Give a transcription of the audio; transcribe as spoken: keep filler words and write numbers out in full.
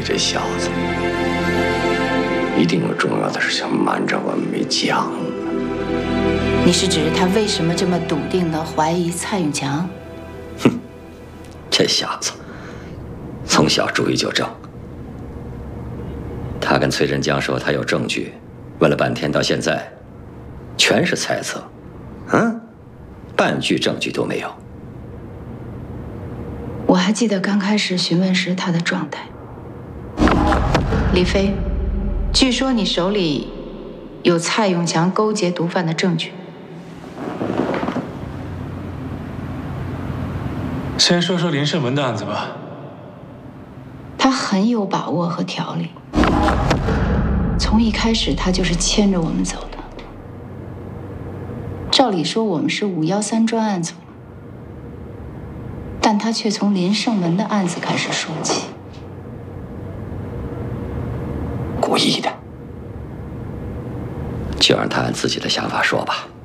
这小子一定有重要的事想瞒着我们没讲。 你是指他为什么这么笃定地怀疑蔡永强？ 哼，这小子从小主意就正。他跟崔振江说他有证据，问了半天，到现在全是猜测，嗯，半句证据都没有。 我还记得刚开始询问时他的状态。李飞，据说你手里有蔡永强勾结毒贩的证据。 先说说林胜文的案子吧。 他很有把握和条理，从一开始他就是牵着我们走的。照理说我们是五幺三专案组，但他却从林胜文的案子开始说起。 故意的，就让他按自己的想法说吧。